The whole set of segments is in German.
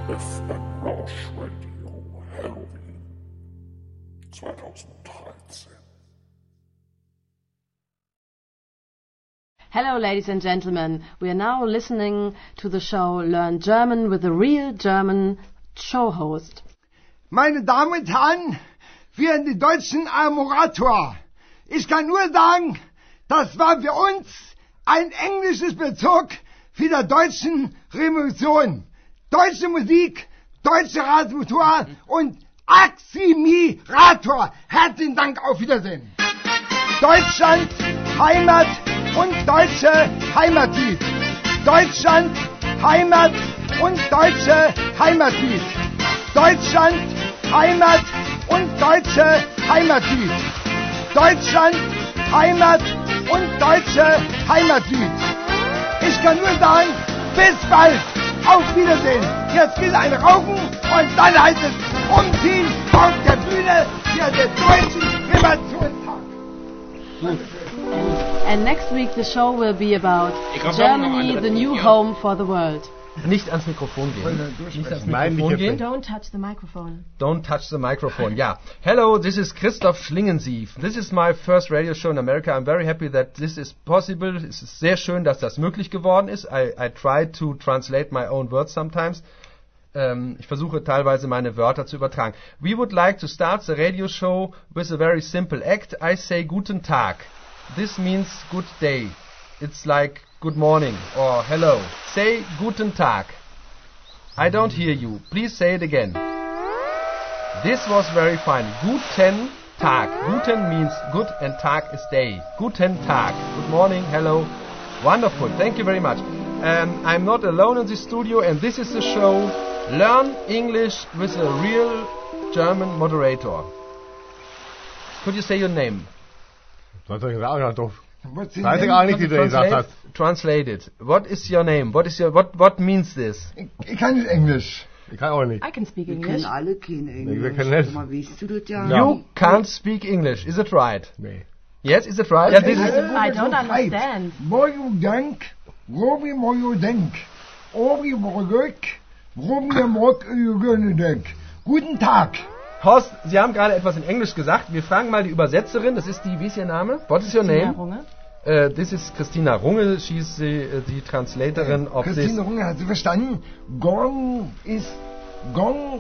FM Rausch Radio Halloween 2013. Hello, ladies and gentlemen. We are now listening to the show Learn German with a real German show host. Meine Damen und Herren, wir die deutschen Armorator. Ich kann nur sagen, das war für uns ein englisches Bezug für die deutschen Revolution. Deutsche Musik, deutsche Radmotor und Aximirator. Herzlichen Dank, auf Wiedersehen. Deutschland, Heimat und deutsche Heimatlied. Deutschland, Heimat und deutsche Heimatlied. Deutschland, Heimat und deutsche Heimatlied. Deutschland, Heimat und deutsche Heimatlied. Ich kann nur sagen, bis bald. Auf Wiedersehen. Jetzt will ein Rauchen und dann heißt es umziehen auf der Bühne für den deutschen Revolutionstag. And next week the show will be about Germany, the new home for the world. Nicht ans Mikrofon gehen. Nicht ans Mikrofon gehen. Don't touch the microphone. Don't touch the microphone. Yeah. Hello, this is Christoph Schlingensief. This is my first radio show in America. I'm very happy that this is possible. Es ist sehr schön, dass das möglich geworden ist. I try to translate my own words sometimes. Ich versuche teilweise meine Wörter zu übertragen. We would like to start the radio show with a very simple act. I say Guten Tag. This means good day. It's like good morning or hello. Say Guten Tag. I don't hear you. Please say it again. This was very fine. Guten Tag. Guten means good and Tag is day. Guten Tag. Good morning. Hello. Wonderful. Thank you very much. I'm not alone in the studio, and this is the show Learn English with a real German moderator. Could you say your name? Was soll ich sagen, doof? Weiß ich auch nicht, wie du gesagt hast. Translate it. What is your name? What means this? Ich kann nicht Englisch. Ich kann auch nicht. I can speak Wir English. können alle kein Englisch. Wir können nicht. Aber weißt du das ja? You can't speak English. Is it right? Nee. Yes, is it right? Yeah, this is I don't understand. Mojo Dank, Robi Mojo Denk. Obi Morgök, Robi Morgök Denk. Guten Tag. Horst, Sie haben gerade etwas in Englisch gesagt. Wir fragen mal die Übersetzerin. Das ist die, wie ist Ihr Name? What is your name? Runge. This is Christina Runge. She's the translatorin of Christine this. Runge, hat sie verstanden? Gong ist Gong,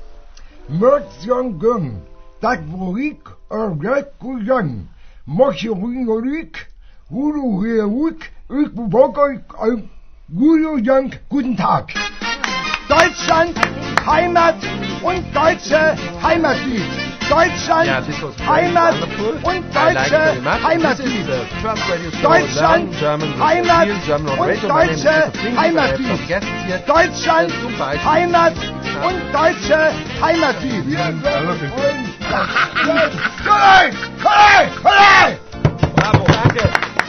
Mörzion Gong. Tak Borik, Gök Gujang. Mochi Ringorik, Huru Heruik, Bubokoi, Guyo Yang, guten Tag. Deutschland, Heimat und deutsche Heimatlied. Deutschland, Yeah, this was very Heimat wonderful. und I like it deutsche very much. Heimatlied. This is the first radio show Deutschland, Learn German with Heimat real German on und radio. My name is deutsche Christoph Schlingensief. I have Heimatlied. some guests here. Deutschland, Zum Beispiel. Heimat und deutsche Heimatlied. Bravo, danke.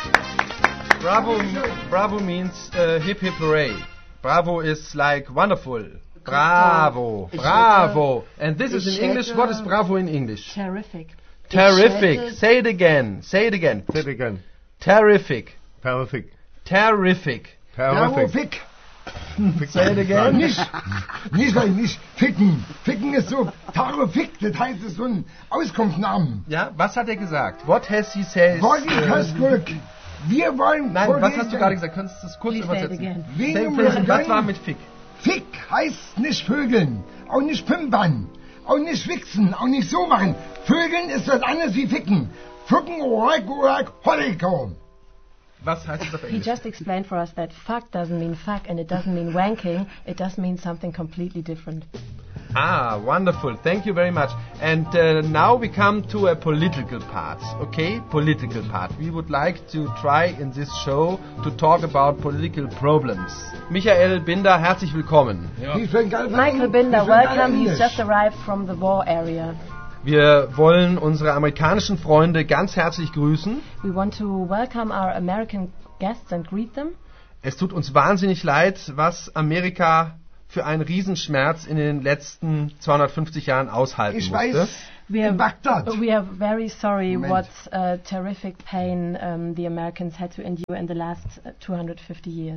Bravo means hip hip hooray. Bravo is like wonderful. Bravo, bravo. And this is in English. What is bravo in English? Terrific. Terrific. Say it again. Say it again. Say it again. Terrific. Perfect. Terrific. Perfect. Fick. Say it again. Nicht ficken. Ficken ist so, Terrific, das heißt es so ein Auskunftsnamen. Ja, was hat er gesagt? What has he said? Glück. Wir wollen Nein, was hast du gerade gesagt? Kannst du das kurz Please say it übersetzen? again. Wegen Was war mit Fick? Fick heißt nicht Vögeln, auch nicht pimpern, auch nicht wichsen, auch nicht so machen. Vögeln ist was anderes wie ficken. Ficken, Honeycomb. Was heißt das auf He Englisch? just explained for us that fuck doesn't mean fuck and it doesn't mean wanking. It does mean something completely different. Ah, wonderful. Thank you very much. And now we come to a political part. Okay, political part. We would like to try in this show to talk about political problems. Michael Binder, herzlich willkommen. Michael Binder, welcome. He's just arrived from the war area. Wir wollen unsere amerikanischen Freunde ganz herzlich grüßen. We want to welcome our American guests and greet them. Es tut uns wahnsinnig leid, was Amerika für einen Riesenschmerz in den letzten 250 Jahren aushalten Ich musste. weiß, in Bagdad. We are very sorry Moment. what terrific pain the Americans had to endure in the last 250 years.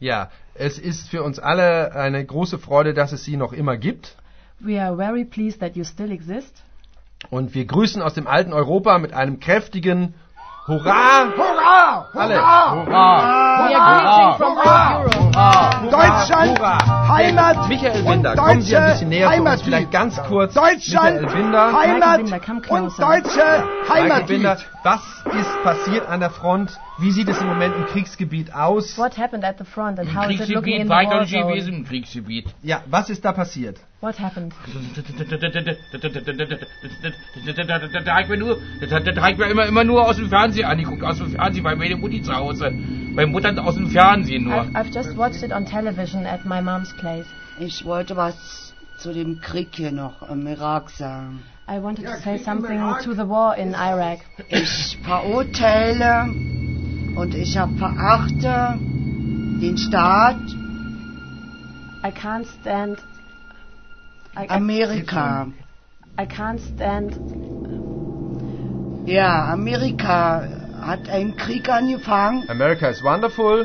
Ja, es ist für uns alle eine große Freude, dass es Sie noch immer gibt. We are very pleased that you still exist. Und wir grüßen aus dem alten Europa mit einem kräftigen Hurra! Hurra! Alle. We are greeting from all Europe. Deutschland, Hurra! Heimat Michael und Winder, kommen Sie ein deutsche bisschen näher zu uns, Heimatlied. vielleicht ganz kurz. Deutschland, Michael Winder. Heimat Michael Winder, come und closer. deutsche Michael Winder, Heimatlied. was ist passiert an der Front? Wie sieht es im Moment im Kriegsgebiet aus? What happened at the front and how is it looking Kriegsgebiet, in the weiter war nicht gewesen zone? im Kriegsgebiet. Ja, was ist da passiert? What happened? Da habe ich mir immer nur aus dem Fernsehen angeguckt, aus dem Fernsehen, bei meine Mutti zu Hause. Meine Mutter aus dem Fernsehen nur. I've just watched it on television at my mom's place. Ich wollte was zu dem Krieg hier noch im Irak sagen. I wanted to say something to the war in Iraq. Ich verurteile und ich verachte den Staat I can't stand. Amerika. I can't stand. Ja, Amerika hat einen Krieg angefangen, America is wonderful.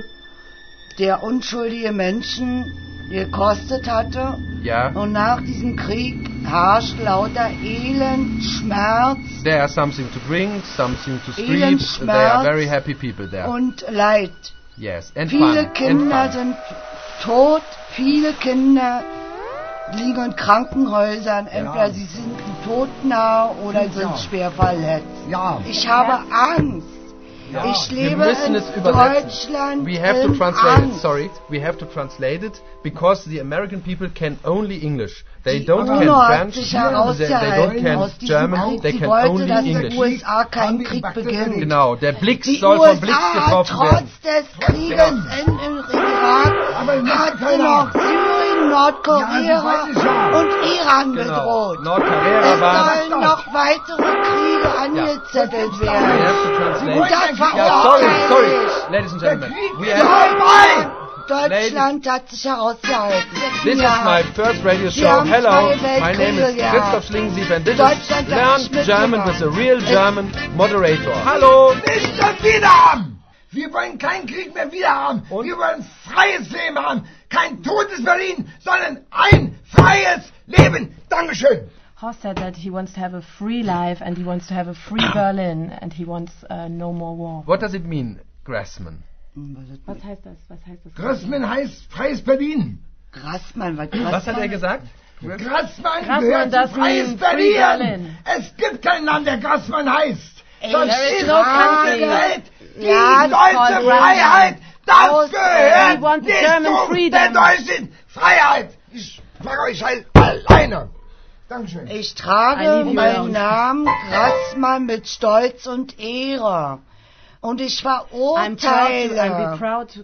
der unschuldige Menschen gekostet hatte. Ja. Und nach diesem Krieg herrscht lauter Elend, Schmerz There are something to drink, something to sleep. Elend, They are Schmerz very happy people there. und Leid. Yes, and Viele fun. Kinder and fun. sind tot, viele Kinder liegen in Krankenhäusern, entweder sie sind todnah oder sind schwer verletzt. Ja. Ich habe Angst. Ich Wir lebe müssen in es übersetzen. Deutschland We have to in translate Angst. it. Sorry, we have to translate it because the American people can only English. They Die don't can UNO hat French. sich They don't herausgehalten can aus diesem German. Krieg. They Sie can wollte, only dass die English. USA keinen Krieg beginnt. Genau, der Blitz Die soll vom Blitz USA getroffen werden. trotz des Krieges in Irak hat sie noch Syrien, Nordkorea Ja, das weiß ich ja. und Iran Genau, bedroht. Nordkorea Es war. sollen noch weitere Kriege angezettelt We werden. have to translate. Und das Ja, sorry, verurteile ich. ladies and gentlemen. We Ja, have, vorbei! Deutschland hat sich herausgehalten. this is my first radio show. haben Hello, zwei my name is Weltkriege gehabt. Christoph Schlingensief and this Deutschland is hat Learn sich mitgemacht. German with a real German moderator. Hallo! Nicht das wieder haben! Wir wollen keinen Krieg mehr wieder haben. Wir wollen freies Leben haben. Kein totes Berlin, sondern ein freies Leben. Dankeschön. Horst said that he wants to have a free life and he wants to have a free Berlin and he wants no more war. What does it mean, Grassman? Was heißt das? Was heißt das? Grassmann heißt freies Berlin. Grassmann, Was hat er gesagt? Grassmann Grassmann gehört does zu freies mean free Berlin. Berlin. Es gibt kein Land, der Grassmann heißt. Das there is ist no die country. Welt. Die Ja, deutsche called Freiheit, das We gehört want nicht German zu freedom. der deutschen Freiheit. Ich frage euch halt alleine. Dankeschön. Ich I trage leave you meinen alone. Namen Grassmann mit Stolz und Ehre. Und ich I'm verurteile.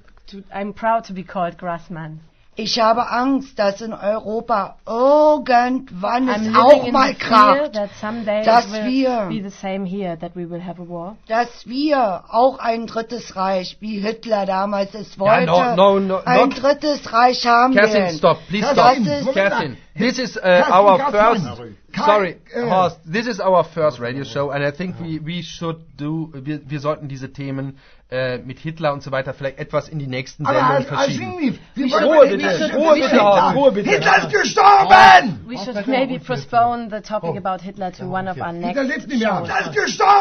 proud to be called Grassman. Ich habe Angst, dass in Europa irgendwann I'm es living auch in mal the fear kracht, that someday dass it will wir- be the same here, that we will have a war. dass wir auch ein drittes Reich, wie Hitler damals es wollte, no, ein not- drittes Reich haben Kerstin, werden. stop, please Das stop. ist- Kerstin, this is Kerstin, our Grassmann. first. Kein- Sorry, Horst, this is our first radio show, and I think we should do. Wir sollten diese Themen mit Hitler und so weiter vielleicht etwas in die nächsten Aber Sendungen als verschieben. Schlingenlief, wir Ruhe wollen bitte, nicht- Ruhe bitte, Horst, Ruhe bitte. Hitler ist gestorben! We should maybe postpone the topic about Hitler to one of our next Hitler lebt nicht mehr. shows. Hitler ist gestorben!